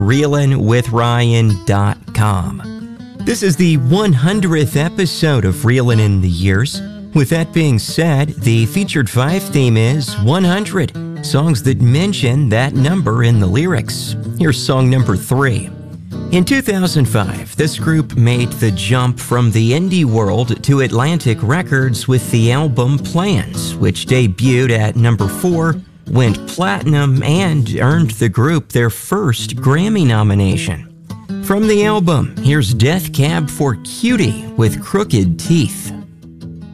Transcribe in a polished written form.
reelinwithryan.com. This is the 100th episode of Reelin' in the Years. With that being said, the featured 5 theme is 100, songs that mention that number in the lyrics. Here's song number 3. In 2005, this group made the jump from the indie world to Atlantic Records with the album Plans, which debuted at number 4, went platinum, and earned the group their first Grammy nomination. From the album, here's Death Cab for Cutie with Crooked Teeth.